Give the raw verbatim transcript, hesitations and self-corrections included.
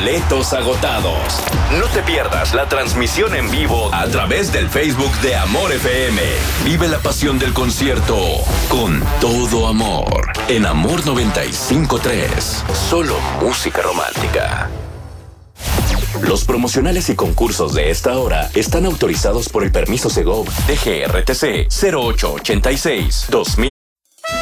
Boletos agotados. No te pierdas la transmisión en vivo a través del Facebook de Amor F M. Vive la pasión del concierto con todo amor en Amor noventa y cinco punto tres. Solo música romántica. Los promocionales y concursos de esta hora están autorizados por el permiso Segov D G R T C cero ocho ochenta y seis dos mil.